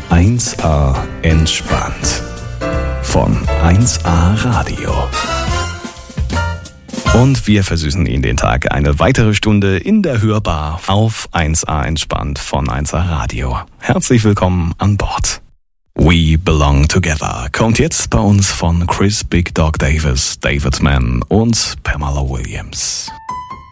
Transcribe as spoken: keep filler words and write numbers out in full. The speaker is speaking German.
eins a entspannt von eins a Radio. Und wir versüßen Ihnen den Tag eine weitere Stunde in der Hörbar auf eins a entspannt von eins a Radio. Herzlich willkommen an Bord. We Belong Together kommt jetzt bei uns von Chris Big Dog Davis, David Mann und Pamela Williams.